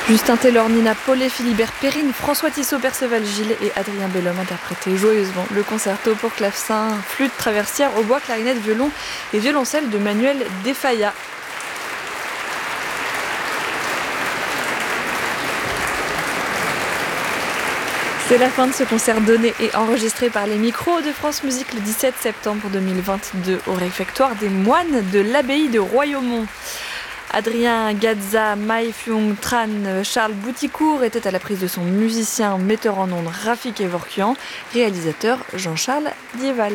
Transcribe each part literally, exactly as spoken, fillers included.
Justin Taylor, Nina Paulet, Philibert Perrine, François Tissot, Perceval Gilles et Adrien Bellhomme interprétaient joyeusement le concerto pour clavecin, flûte traversière, hautbois, clarinette, violon et violoncelle de Manuel Defaya. C'est la fin de ce concert donné et enregistré par les micros de France Musique le dix-sept septembre deux mille vingt-deux au réfectoire des moines de l'abbaye de Royaumont. Adrien Gadza, Mai Fyung Tran, Charles Bouticourt étaient à la prise de son, musicien, metteur en ondes Rafik Evorkian, réalisateur Jean-Charles Dieval.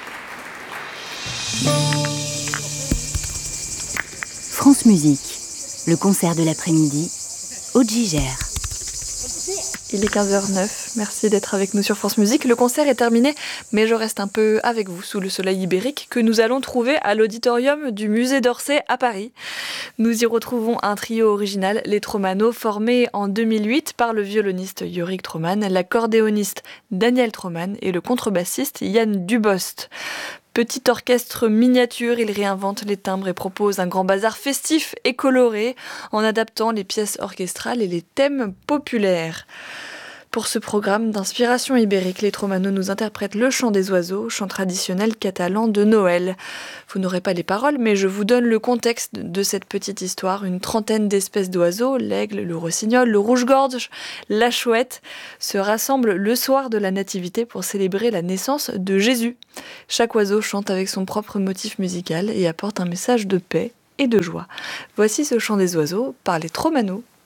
France Musique, le concert de l'après-midi, Audjigère. Il est quinze heures neuf, merci d'être avec nous sur France Musique. Le concert est terminé, mais je reste un peu avec vous sous le soleil ibérique que nous allons trouver à l'auditorium du musée d'Orsay à Paris. Nous y retrouvons un trio original, les Tromaneaux, formé en deux mille huit par le violoniste Yorick Troman, l'accordéoniste Daniel Troman et le contrebassiste Yann Dubost. Petit orchestre miniature, il réinvente les timbres et propose un grand bazar festif et coloré en adaptant les pièces orchestrales et les thèmes populaires. Pour ce programme d'inspiration ibérique, les Tromaneaux nous interprètent le chant des oiseaux, chant traditionnel catalan de Noël. Vous n'aurez pas les paroles, mais je vous donne le contexte de cette petite histoire. Une trentaine d'espèces d'oiseaux, l'aigle, le rossignol, le rouge-gorge, la chouette, se rassemblent le soir de la Nativité pour célébrer la naissance de Jésus. Chaque oiseau chante avec son propre motif musical et apporte un message de paix et de joie. Voici ce chant des oiseaux par les Tromaneaux.